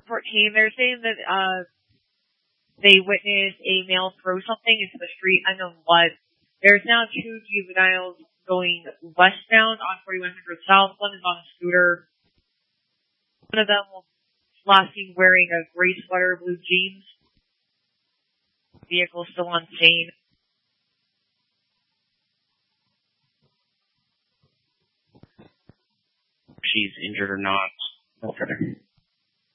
14. They're saying that they witnessed a male throw something into the street. I don't know what. There's now 2 juveniles going westbound on 4100 South. One is on a scooter. One of them was last seen wearing a gray sweater, blue jeans. Vehicle still on scene. She's injured or not. Okay.